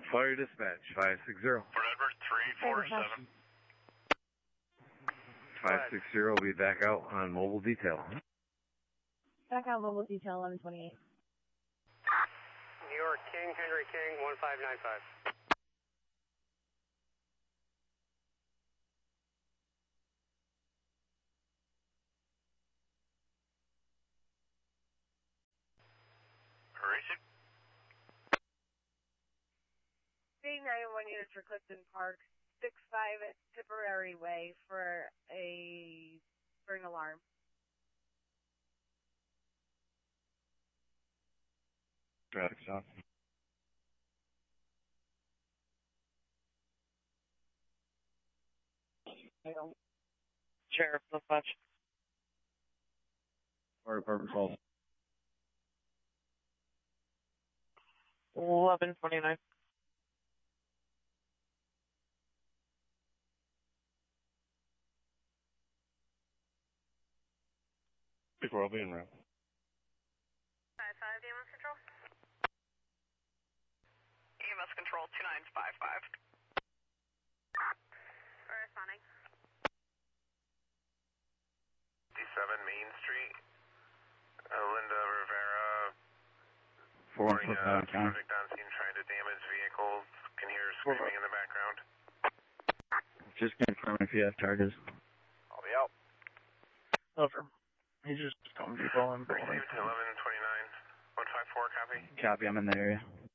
Fire dispatch, 560. For Edward, 347. 560 will be back out on mobile detail. Back out mobile detail 1128. New York King, Henry King, 1595. Receive. Big 911 units for Clifton Park, 65 Tipperary Way for an alarm. Traffic stop. Sheriff, dispatch. Fire department calls. 1129. Before I'll be in route. 55, EMS Control? EMS Control 2955. Corresponding. 57 Main Street. Linda Rivera. 415 county. Subject on scene trying to damage vehicles. Can hear screaming in the background. Just confirm if you have charges. I'll be out. Over. He's just telling people I'm Received 1129. 154, copy. Copy, I'm in the area.